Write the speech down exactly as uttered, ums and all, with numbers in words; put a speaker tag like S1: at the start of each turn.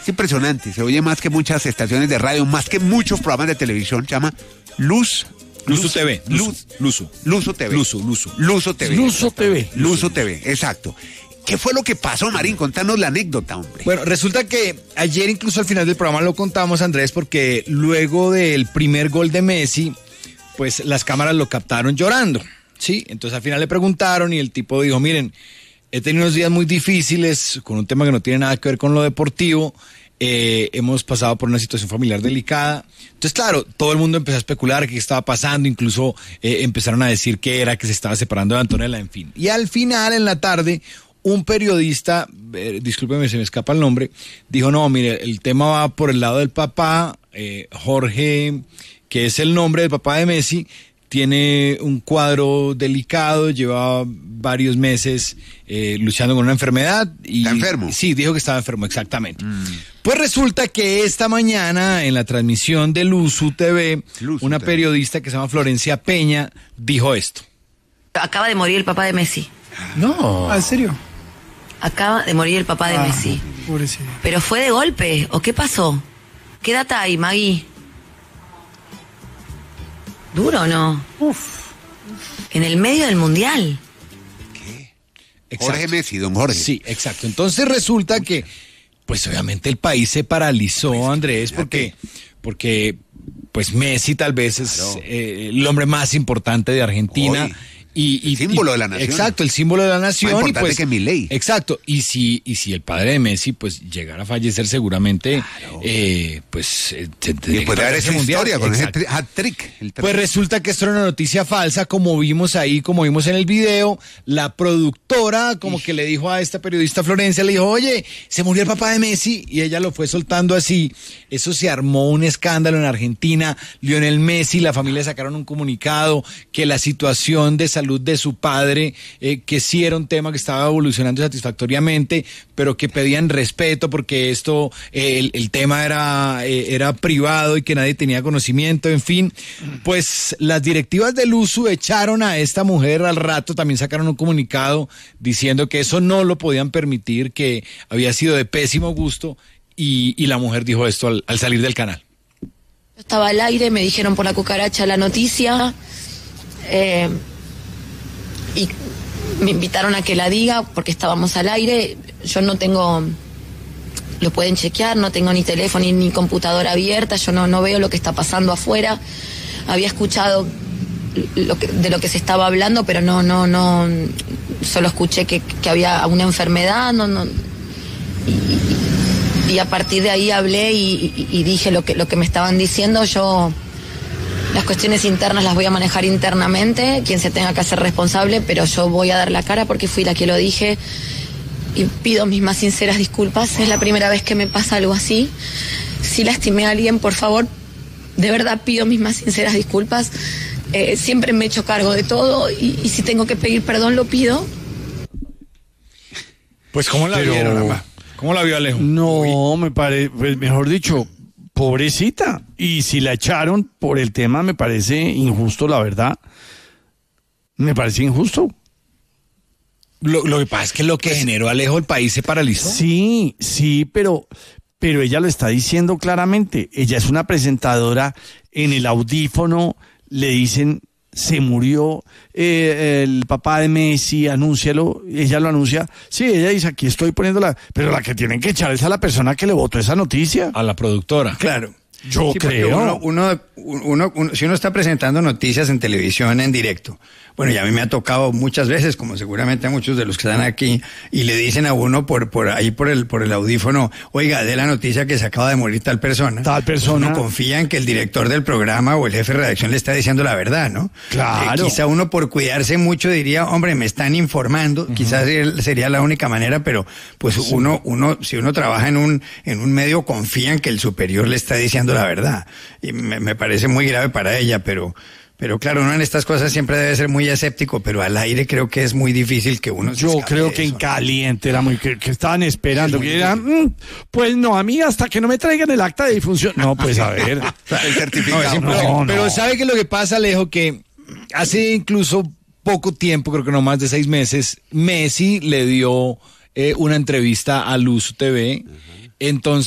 S1: que impresionante, se oye más que muchas estaciones de radio, más que muchos programas de televisión, se llama Luz.
S2: Luzu T V.
S1: Luz.
S2: Luzu.
S1: Luzu T V.
S2: Luzu, Luzu.
S1: Luzu T V.
S3: Luzu T V.
S1: Luzu T V, exacto. ¿Qué fue lo que pasó, Marín? Contanos la anécdota, hombre.
S2: Bueno, resulta que ayer incluso al final del programa lo contamos, Andrés, porque luego del primer gol de Messi, pues las cámaras lo captaron llorando, ¿sí? Entonces al final le preguntaron y el tipo dijo, miren, he tenido unos días muy difíciles con un tema que no tiene nada que ver con lo deportivo, eh, hemos pasado por una situación familiar delicada. Entonces, claro, todo el mundo empezó a especular qué estaba pasando, incluso eh, empezaron a decir que era que se estaba separando de Antonella, en fin. Y al final, en la tarde, un periodista, eh, discúlpeme, se me escapa el nombre, dijo, no, mire, el tema va por el lado del papá, eh, Jorge, que es el nombre del papá de Messi, tiene un cuadro delicado, lleva varios meses eh, luchando con una enfermedad. Y,
S1: ¿Está enfermo?
S2: Sí, dijo que estaba enfermo, exactamente.
S1: Mm.
S2: Pues resulta que esta mañana, en la transmisión de Luzu T V,
S1: Luzu
S2: una
S1: T V.
S2: periodista que se llama Florencia Peña dijo esto.
S4: Acaba de morir el papá de Messi.
S3: No. ¿En serio?
S4: Acaba de morir el papá de
S3: Ah,
S4: Messi.
S3: pobrecito.
S4: ¿Pero fue de golpe o qué pasó? ¿Qué data hay, Maggie? ¿Duro o no?
S3: Uf.
S4: En el medio del mundial.
S1: Jorge Messi, don Jorge.
S2: Sí, exacto. Entonces resulta que, pues obviamente el país se paralizó, Andrés, porque, porque pues Messi tal vez es
S1: Claro.
S2: eh, el hombre más importante de Argentina.
S1: Hoy.
S2: Y, y,
S1: El símbolo
S2: y-
S1: de la nación.
S2: Exacto, el símbolo de la nación.
S1: Más
S2: y
S1: importante
S2: pues,
S1: que Milei.
S2: Exacto. Y si, y si el padre de Messi pues llegara a fallecer seguramente,
S1: Claro.
S2: eh, pues eh, se
S1: Y
S2: tendría que
S1: puede haber
S2: perder
S1: esa
S2: ese mundial.
S1: historia con
S2: Exacto.
S1: ese tri- hat-trick. el tri-
S2: Pues resulta que esto era una noticia falsa, como vimos ahí, como vimos en el video. La productora como que le dijo a esta periodista Florencia, le dijo, oye, se murió el papá de Messi, y ella lo fue soltando así. Eso se armó un escándalo en Argentina. Lionel Messi, la familia sacaron un comunicado que la situación de salud de su padre, eh, que sí era un tema que estaba evolucionando satisfactoriamente, pero que pedían respeto porque esto, eh, el, el tema era, eh, era privado y que nadie tenía conocimiento, en fin. Pues las directivas del Luzu echaron a esta mujer al rato, también sacaron un comunicado diciendo que eso no lo podían permitir, que había sido de pésimo gusto, y, y la mujer dijo esto al, al salir del canal.
S4: Yo estaba al aire, me dijeron por la cucaracha la noticia. Eh, y me invitaron a que la diga porque estábamos al aire. Yo no tengo, lo pueden chequear, no tengo ni teléfono ni, ni computadora abierta, yo no, no veo lo que está pasando afuera. Había escuchado lo que, de lo que se estaba hablando, pero no, no, no, solo escuché que, que había una enfermedad, no, no. Y, y a partir de ahí hablé y, y, y dije lo que, lo que me estaban diciendo. Yo las cuestiones internas las voy a manejar internamente, quien se tenga que hacer responsable, pero yo voy a dar la cara porque fui la que lo dije y pido mis más sinceras disculpas. Es la primera vez que me pasa algo así. Si lastimé a alguien, por favor, de verdad pido mis más sinceras disculpas. Eh, siempre me he hecho cargo de todo y, y si tengo que pedir perdón, lo pido.
S2: Pues ¿cómo la
S3: Pero-
S2: vieron, Ama? ¿Cómo la vio Alejo?
S3: No, me parece, pues, mejor dicho, pobrecita. Y si la echaron por el tema, me parece injusto, la verdad. Me parece injusto.
S2: Lo, lo que pasa es que lo que generó Alejo, el país se paralizó.
S3: Sí, sí, pero, pero ella lo está diciendo claramente. Ella es una presentadora, en el audífono le dicen, se murió eh, el papá de Messi, anúncialo. Ella lo anuncia. Sí, ella dice, aquí estoy poniéndola. Pero la que tienen que echar es a la persona que le votó esa noticia.
S2: A la productora.
S5: Claro.
S3: Yo
S5: Sí, porque
S3: creo.
S5: Uno, uno, uno, uno- si uno está presentando noticias en televisión en directo, bueno, ya a mí me ha tocado muchas veces, como seguramente a muchos de los que están aquí, y le dicen a uno por, por ahí por el, por el audífono, oiga, de la noticia que se acaba de morir tal persona.
S3: Tal persona.
S5: Uno confía en que el director del programa o el jefe de redacción le está diciendo la verdad, ¿no?
S3: Claro.
S5: Eh, quizá uno por cuidarse mucho diría, hombre, me están informando, quizás sería la única manera, pero pues uno, uno, si uno trabaja en un, en un medio, confía en que el superior le está diciendo la verdad. Y me, me parece muy grave para ella, pero, pero claro, uno en estas cosas siempre debe ser muy escéptico, pero al aire creo que es muy difícil que uno se
S3: Yo
S5: escape
S3: creo
S5: de
S3: que en
S5: eso.
S3: caliente era muy que, que estaban esperando,
S5: Sí,
S3: que
S5: muy
S3: eran, "Mm, pues no, a mí hasta que no me traigan el acta de difunción". No, pues a ver.
S1: El certificado.
S5: No, es
S3: No,
S2: pero,
S3: no.
S2: pero ¿sabe qué es lo que pasa, Alejo? Que hace incluso poco tiempo, creo que no más de seis meses, Messi le dio eh, una entrevista a Luzu T V. Entonces